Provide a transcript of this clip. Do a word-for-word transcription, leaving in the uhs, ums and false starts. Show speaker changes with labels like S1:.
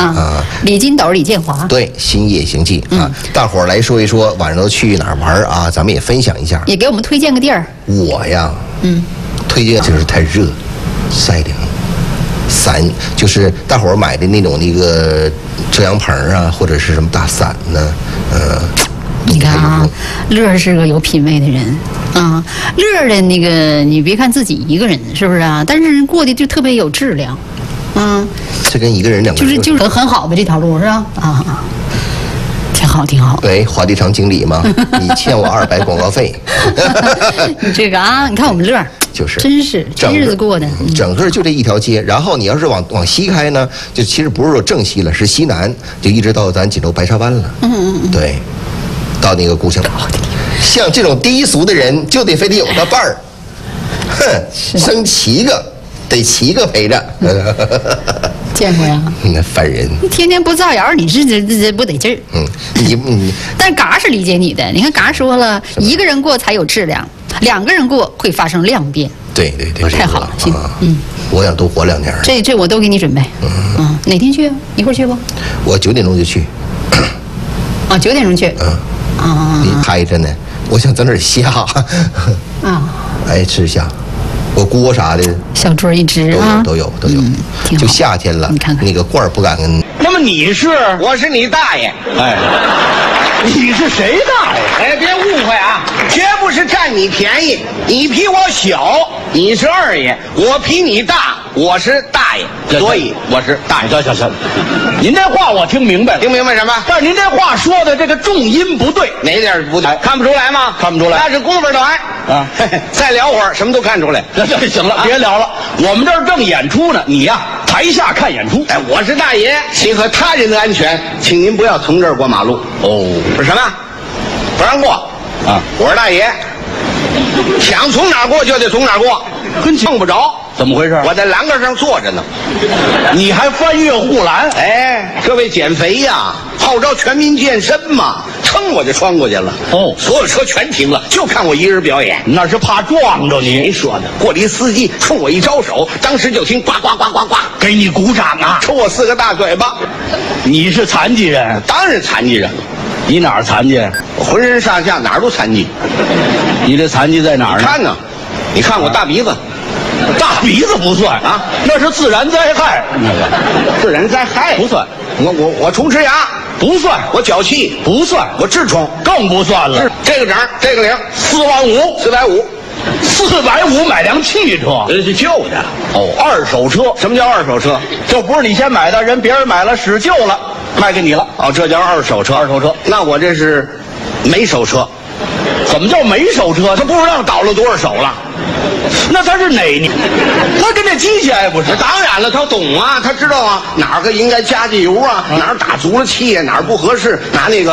S1: 啊，啊李金斗、李建华。
S2: 对，新夜行记啊，嗯、大伙儿来说一说晚上都去哪儿玩啊？咱们也分享一下，
S1: 也给我们推荐个地儿。
S2: 我呀，
S1: 嗯，
S2: 推荐就是太热，晒凉。伞就是大伙儿买的那种那个遮阳棚啊，或者是什么大伞呢，呃。
S1: 你看啊，乐是个有品位的人啊，乐的那个你别看自己一个人是不是啊？但是过得就特别有质量，嗯。
S2: 这跟一个人两个
S1: 人就是就是很好呗，这条路是吧？啊啊，挺好挺好。
S2: 喂，华帝城经理吗？你欠我二百广告费。
S1: 你这个啊，你看我们乐。
S2: 就是
S1: 真是这日子过的，
S2: 嗯、整个就这一条街。然后你要是往往西开呢，就其实不是说正西了，是西南，就一直到咱锦州白沙湾了。
S1: 嗯嗯嗯，
S2: 对，到那个故乡。像这种低俗的人，就得非得有个伴儿。哼，生七个，得七个陪着。嗯、
S1: 见过呀？
S2: 那烦人！
S1: 你天天不造谣，你是这这这不得劲儿。
S2: 嗯，你你。
S1: 但嘎是理解你的，你看嘎说了，一个人过才有质量。两个人过会发生量变，
S2: 对对对，
S1: 太好了，行，嗯，
S2: 我想多活两年。
S1: 这这我都给你准备，嗯嗯，哪天去？一会儿去不？
S2: 我九点钟就去。
S1: 啊，九点钟去。
S2: 嗯，啊，你嗨着呢，我想在那儿虾。
S1: 啊，
S2: 爱吃虾，我锅啥的，
S1: 小桌一只啊，
S2: 都有都有都有，就夏天了，
S1: 你看看
S2: 那个罐儿不敢跟。
S3: 那么你是？
S4: 我是你大爷。
S3: 哎，你是谁大爷？
S4: 哎，别误会啊，绝不是占你便宜。你比我小，你是二爷；我比你大，我是大爷。所以我是大爷。
S3: 行行行，您这话我听明白了。
S4: 听明白什么？
S3: 但是您这话说的这个重音不对，
S4: 哪点不对？看不出来吗？
S3: 看不出来，
S4: 那是功夫短
S3: 啊。
S4: 再聊会儿，什么都看出来。
S3: 行行行了，别聊了，我们这儿正演出呢，你呀台下看演出。
S4: 哎，我是大爷，请和他人的安全，请您不要从这儿过马路。
S3: 哦，
S4: 是什么？不让过
S3: 啊！
S4: 我是大爷，想从哪儿过就得从哪儿过，跟碰不着。
S3: 怎么回事？
S4: 我在栏杆上坐着呢，
S3: 你还翻越护栏？
S4: 哎，这为减肥呀，号召全民健身嘛，噌我就穿过去了。
S3: 哦，
S4: 所有车全停了，就看我一人表演。
S3: 那是怕撞着你。
S4: 谁说的？过来一司机冲我一招手，当时就听呱呱呱呱呱，
S3: 给你鼓掌啊，
S4: 抽我四个大嘴巴。
S3: 你是残疾人？
S4: 当然残疾人了。
S3: 你哪儿残疾？
S4: 我浑身上下哪儿都残疾。
S3: 你这残疾在哪儿呢？
S4: 看呢，你看我大鼻子。
S3: 大鼻子不算啊，那是自然灾害。那个
S4: 自然灾害
S3: 不算。
S4: 我我我虫吃牙
S3: 不算，
S4: 我脚气
S3: 不算，
S4: 我痔疮
S3: 更不算了。
S4: 这个整这个零
S3: 四万五，
S4: 四百五，
S3: 四百五买辆汽车，
S4: 这是旧的
S3: 哦，二手车。
S4: 什么叫二手车？
S3: 就不是你先买的，人别人买了使旧了，卖给你了。
S4: 哦，这叫二手车。
S3: 二手车，
S4: 那我这是没手车。
S3: 怎么叫没手车？
S4: 他不知道倒了多少手了。
S3: 那他是哪年？他跟这机器还不是？
S4: 当然了，他懂啊，他知道啊，哪儿个应该加加油啊，哪儿打足了气啊，哪儿不合适，拿那个。